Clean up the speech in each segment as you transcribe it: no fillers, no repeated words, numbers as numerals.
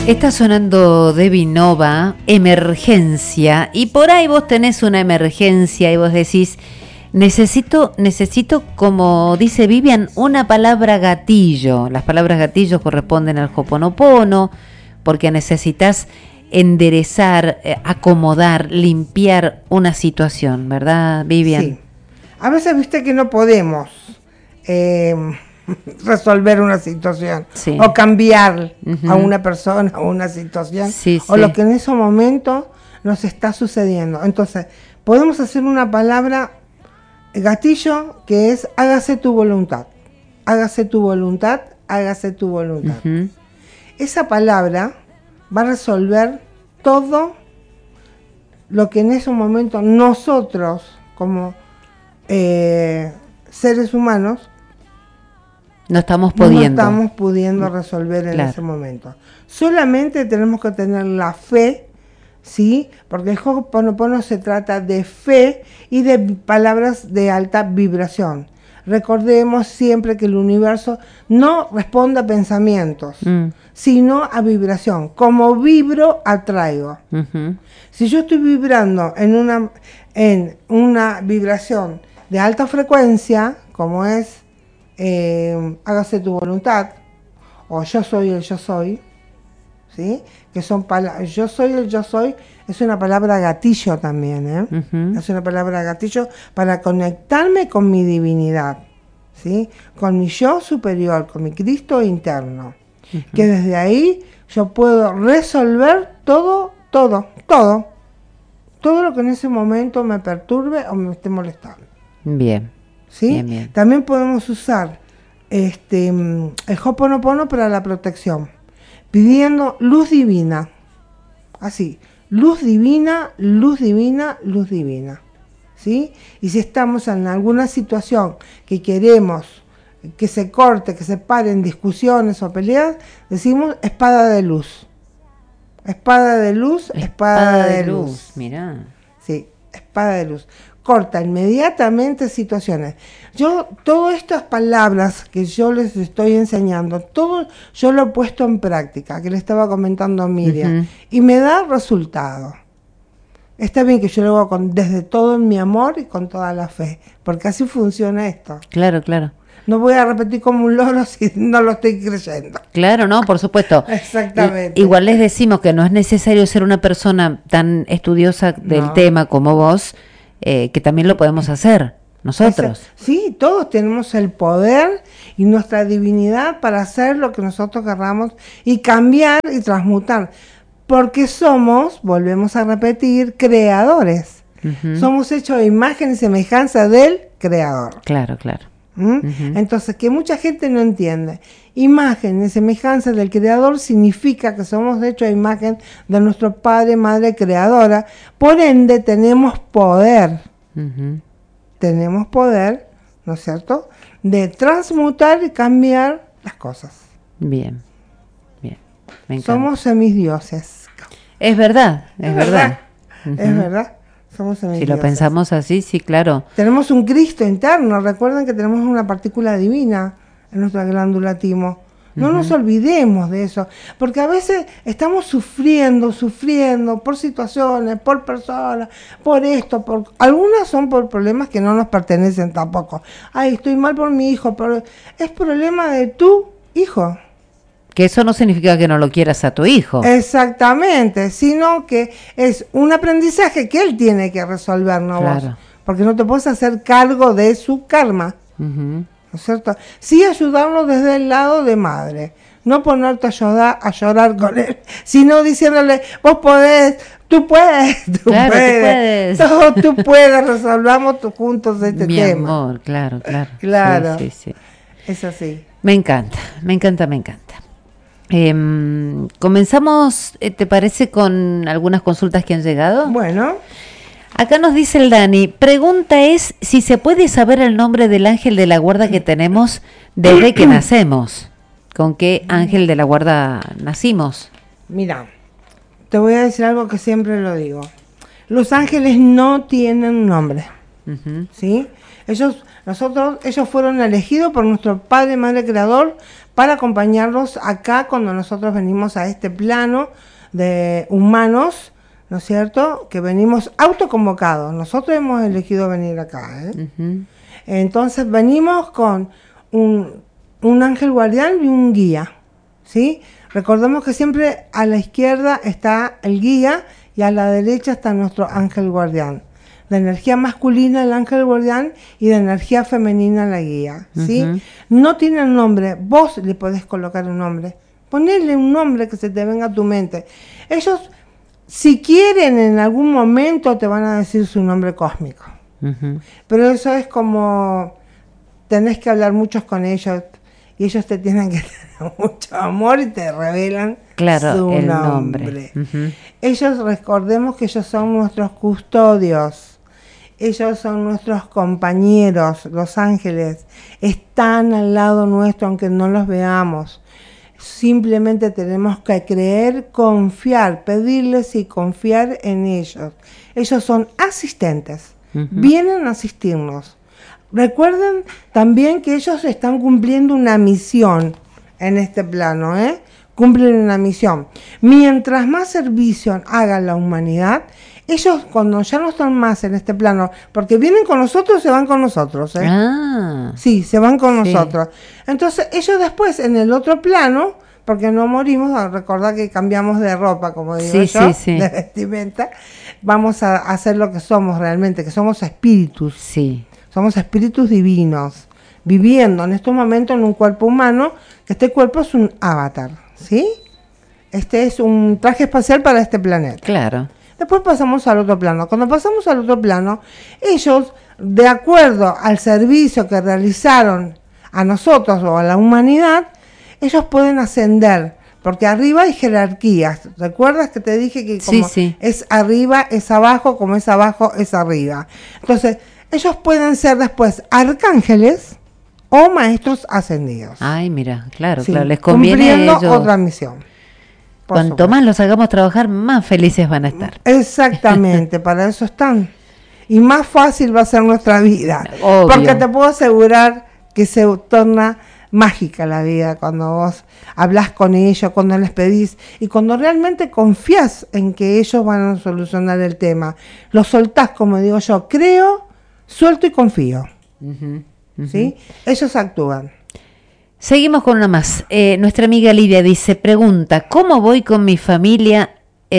Está sonando Debbie Nova, Emergencia, y por ahí vos tenés una emergencia y vos decís, necesito, como dice Vivian, una palabra gatillo. Las palabras gatillo corresponden al Ho'oponopono, porque necesitas enderezar, acomodar, limpiar una situación, ¿verdad, Vivian? Sí. A veces viste que no podemos resolver una situación, sí, o cambiar a una persona o una situación, sí, o lo que en ese momento nos está sucediendo. Entonces, podemos hacer una palabra gatillo que es hágase tu voluntad. Hágase tu voluntad, hágase tu voluntad. Esa palabra va a resolver todo lo que en ese momento nosotros, como seres humanos, no estamos pudiendo resolver en ese momento. Solamente tenemos que tener la fe, ¿sí? Porque el Ho'oponopono se trata de fe y de palabras de alta vibración. Recordemos siempre que el universo no responde a pensamientos, sino a vibración. Como vibro, atraigo. Si yo estoy vibrando en una vibración de alta frecuencia, como es hágase tu voluntad, o yo soy el yo soy, ¿sí? Que son palabras, yo soy el yo soy, es una palabra gatillo también, es una palabra gatillo para conectarme con mi divinidad, ¿sí? Con mi yo superior, con mi Cristo interno, que desde ahí yo puedo resolver todo lo que en ese momento me perturbe o me esté molestando. Bien. ¿Sí? Bien, bien. También podemos usar el Ho'oponopono para la protección, pidiendo luz divina, así, luz divina, luz divina, luz divina, ¿sí? Y si estamos en alguna situación que queremos que se corte, que se paren discusiones o peleas, decimos espada de luz. Espada de luz, espada de luz. Mirá. Sí, espada de luz. Corta inmediatamente situaciones. Todas estas palabras que yo les estoy enseñando, todo yo lo he puesto en práctica, que le estaba comentando a Miriam, y me da resultado. Está bien que yo lo hago desde todo mi amor y con toda la fe, porque así funciona esto. Claro, claro. No voy a repetir como un loro si no lo estoy creyendo. Claro, no, por supuesto. Exactamente. Igual les decimos que no es necesario ser una persona tan estudiosa del tema como vos, que también lo podemos hacer nosotros. Sí, todos tenemos el poder y nuestra divinidad para hacer lo que nosotros querramos y cambiar y transmutar. Porque somos, volvemos a repetir, creadores. Somos hechos de imagen y semejanza del creador. Claro, claro. Entonces, que mucha gente no entiende. Imagen y semejanza del creador significa que somos hechos de imagen de nuestro padre, madre creadora. Por ende, tenemos poder. Tenemos poder, ¿no es cierto?, de transmutar y cambiar las cosas. Bien, bien. Me encanta. Somos semidioses. Es verdad, es verdad. Es verdad. Somos semidioses. Si lo pensamos así, sí, claro. Tenemos un Cristo interno. Recuerden que tenemos una partícula divina en nuestra glándula timo. No nos olvidemos de eso, porque a veces estamos sufriendo por situaciones, por personas, por esto, algunas son por problemas que no nos pertenecen tampoco. Ay, estoy mal por mi hijo, pero es problema de tu hijo. Que eso no significa que no lo quieras a tu hijo. Exactamente, sino que es un aprendizaje que él tiene que resolver, no vos. Porque no te puedes hacer cargo de su karma. ¿No es cierto? Sí, ayudarlo desde el lado de madre, no ponerte a llorar con él, sino diciéndole, vos podés, tú puedes, tú puedes, resolvamos juntos este tema. Mi amor, claro. Sí. Es así. Me encanta. Comenzamos, ¿te parece, con algunas consultas que han llegado? Bueno. Acá nos dice el Dani, pregunta es si se puede saber el nombre del ángel de la guarda que tenemos desde que nacemos. ¿Con qué ángel de la guarda nacimos? Mira, te voy a decir algo que siempre lo digo. Los ángeles no tienen nombre, ¿sí? Ellos fueron elegidos por nuestro Padre, Madre Creador para acompañarnos acá cuando nosotros venimos a este plano de humanos, ¿no es cierto? Que venimos autoconvocados. Nosotros hemos elegido venir acá, ¿eh? Entonces venimos con un ángel guardián y un guía, ¿sí? Recordemos que siempre a la izquierda está el guía y a la derecha está nuestro ángel guardián. De energía masculina el ángel guardián y de energía femenina la guía, ¿sí? No tienen nombre, vos le podés colocar un nombre. Ponele un nombre que se te venga a tu mente. Ellos, si quieren, en algún momento te van a decir su nombre cósmico. Pero eso es como, tenés que hablar muchos con ellos y ellos te tienen que tener mucho amor y te revelan su nombre. Ellos, recordemos que ellos son nuestros custodios. Ellos son nuestros compañeros, los ángeles. Están al lado nuestro aunque no los veamos. Simplemente tenemos que creer, confiar, pedirles y confiar en ellos. Ellos son asistentes, vienen a asistirnos. Recuerden también que ellos están cumpliendo una misión en este plano, ¿eh? Cumplen una misión. Mientras más servicio haga la humanidad, ellos cuando ya no están más en este plano, porque vienen con nosotros, se van con nosotros, ¿eh? Sí, se van con nosotros. Entonces ellos después en el otro plano, porque no morimos, recordad que cambiamos de ropa, como digo yo, de vestimenta, vamos a hacer lo que somos realmente, que somos espíritus. Somos espíritus divinos, viviendo en estos momentos en un cuerpo humano, que este cuerpo es un avatar, ¿sí? Este es un traje espacial para este planeta. Claro. Después pasamos al otro plano. Cuando pasamos al otro plano, ellos, de acuerdo al servicio que realizaron a nosotros o a la humanidad, ellos pueden ascender, porque arriba hay jerarquías. ¿Recuerdas que te dije que como es arriba, es abajo, como es abajo, es arriba? Entonces, ellos pueden ser después arcángeles o maestros ascendidos. Ay, mira, claro, les conviene cumpliendo otra misión. Cuanto más los hagamos trabajar, más felices van a estar. Exactamente, para eso están. Y más fácil va a ser nuestra vida. Obvio. Porque te puedo asegurar que se torna mágica la vida cuando vos hablas con ellos, cuando les pedís y cuando realmente confías en que ellos van a solucionar el tema. Los soltás, como digo yo, creo, suelto y confío. ¿Sí? Ellos actúan. Seguimos con una más. Nuestra amiga Lidia pregunta, ¿cómo voy con mi familia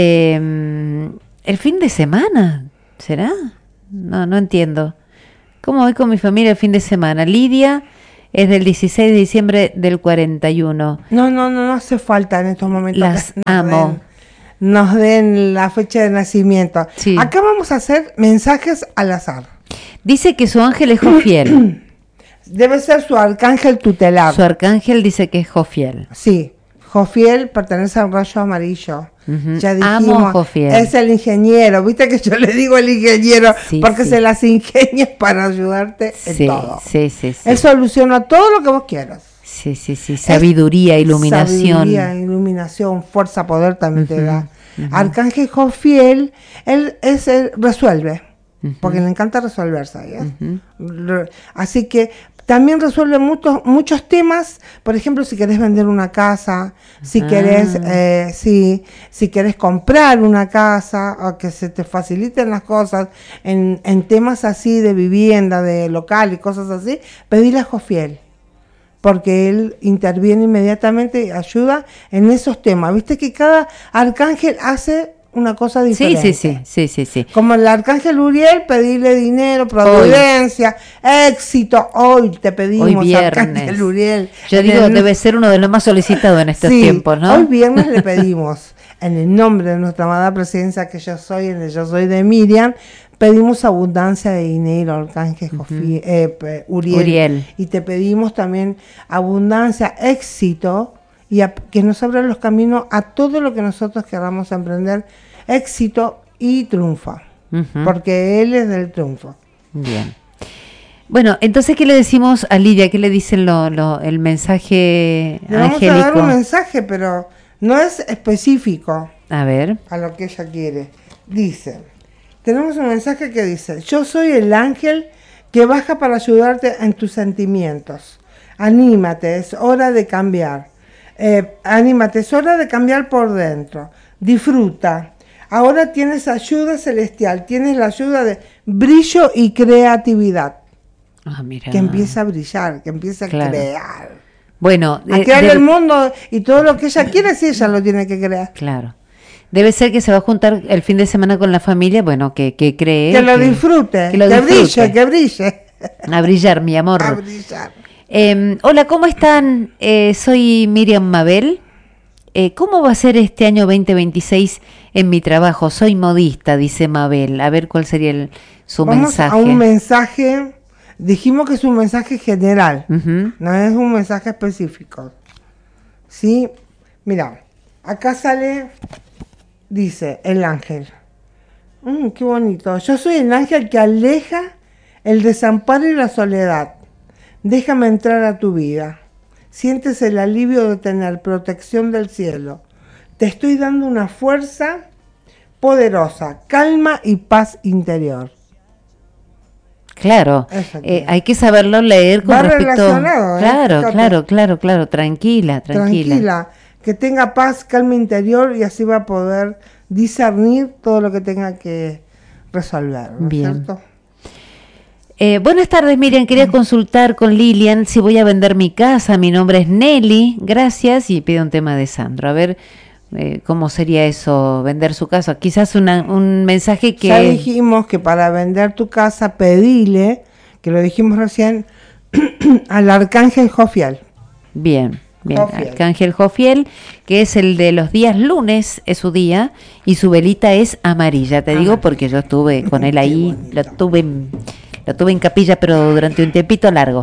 el fin de semana? ¿Será? No entiendo. ¿Cómo voy con mi familia el fin de semana? Lidia es del 16 de diciembre del 41. No hace falta en estos momentos. Las amo. Nos den la fecha de nacimiento. Sí. Acá vamos a hacer mensajes al azar. Dice que su ángel es Jofiel. Debe ser su arcángel tutelar. Su arcángel dice que es Jofiel. Sí, Jofiel pertenece al rayo amarillo. Ya dijimos, amo Jofiel. Es el ingeniero. Viste que yo le digo el ingeniero porque se las ingenia para ayudarte en todo. Él soluciona todo lo que vos quieras. Sabiduría, iluminación. Sabiduría, iluminación, fuerza, poder también te da. Arcángel Jofiel, él resuelve. Porque le encanta resolver, ¿sabes? Así que también resuelve muchos temas. Por ejemplo, si querés vender una casa, si querés si querés comprar una casa, o que se te faciliten las cosas en temas así de vivienda, de local y cosas así, pedile a Jofiel, porque él interviene inmediatamente y ayuda en esos temas. Viste que cada arcángel hace una cosa diferente. Sí. Como el arcángel Uriel, pedirle dinero, providencia, éxito. Hoy te pedimos, hoy viernes. Arcángel Uriel. Yo digo, debe ser uno de los más solicitados en estos tiempos, ¿no? Hoy viernes le pedimos, en el nombre de nuestra amada presencia que yo soy, en el yo soy de Miriam, pedimos abundancia de dinero, arcángel Uriel. Y te pedimos también abundancia, éxito, y que nos abra los caminos a todo lo que nosotros queramos emprender, éxito y triunfo, porque él es del triunfo. Bien. Bueno, entonces, ¿qué le decimos a Lidia? ¿Qué le dicen el mensaje angélico? Le vamos a dar un mensaje, pero no es específico. A ver. A lo que ella quiere. Dice, tenemos un mensaje que dice, yo soy el ángel que baja para ayudarte en tus sentimientos. Anímate, es hora de cambiar. Anímate, es hora de cambiar por dentro. Disfruta. Ahora tienes ayuda celestial, tienes la ayuda de brillo y creatividad. Mira. Que empieza a brillar, que empieza a crear. Bueno, a crear el mundo y todo lo que ella quiere, sí, ella lo tiene que crear. Claro. Debe ser que se va a juntar el fin de semana con la familia, bueno, que cree. Que lo disfrute, que brille. A brillar, mi amor. A brillar. Hola, ¿cómo están? Soy Miriam Mabel. ¿Cómo va a ser este año 2026 en mi trabajo? Soy modista, dice Mabel. A ver cuál sería su mensaje. Vamos a un mensaje, dijimos que es un mensaje general, no es un mensaje específico. ¿Sí? Mira, acá sale, dice el ángel. Qué bonito. Yo soy el ángel que aleja el desamparo y la soledad. Déjame entrar a tu vida. Sientes el alivio de tener protección del cielo. Te estoy dando una fuerza poderosa, calma y paz interior. Claro, hay que saberlo leer con respecto. Claro, tranquila. Que tenga paz, calma interior y así va a poder discernir todo lo que tenga que resolver, ¿no es cierto? Buenas tardes, Miriam. Quería consultar con Lilian si voy a vender mi casa. Mi nombre es Nelly. Gracias. Y pide un tema de Sandro. A ver cómo sería eso, vender su casa. Quizás un mensaje que... Ya dijimos que para vender tu casa, pedile, que lo dijimos recién, al Arcángel Jofiel. Bien. Arcángel Jofiel, que es el de los días lunes, es su día, y su velita es amarilla. Te digo porque yo estuve con él ahí, lo tuve en capilla, pero durante un tiempito largo.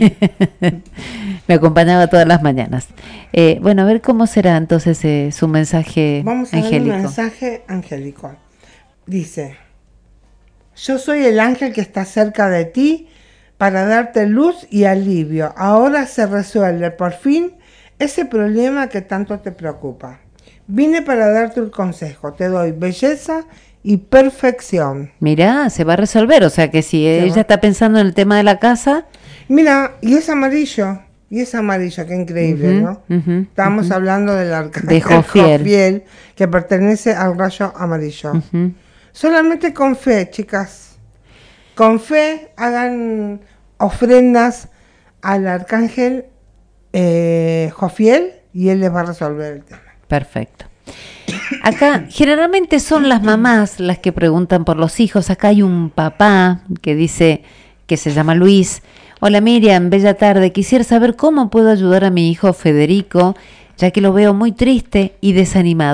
Me acompañaba todas las mañanas. Bueno, a ver cómo será entonces su mensaje Vamos a angélico. Ver un mensaje angélico. Dice: yo soy el ángel que está cerca de ti para darte luz y alivio. Ahora se resuelve por fin ese problema que tanto te preocupa. Vine para darte un consejo. Te doy belleza y perfección. Mirá, se va a resolver, o sea que si ella está pensando en el tema de la casa... Mira, y es amarillo, qué increíble, ¿no? Estamos hablando del arcángel Jofiel, que pertenece al rayo amarillo. Solamente con fe, chicas, con fe hagan ofrendas al arcángel Jofiel y él les va a resolver el tema. Perfecto. Acá generalmente son las mamás las que preguntan por los hijos. Acá hay un papá que dice que se llama Luis. Hola Miriam, bella tarde. Quisiera saber cómo puedo ayudar a mi hijo Federico, ya que lo veo muy triste y desanimado.